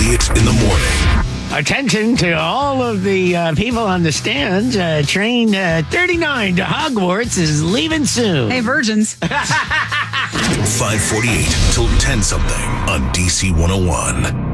Elliott in the morning. Attention to all of the people on the stands. Train 39 to Hogwarts is leaving soon. Hey, virgins. 548 till 10 something on DC 101.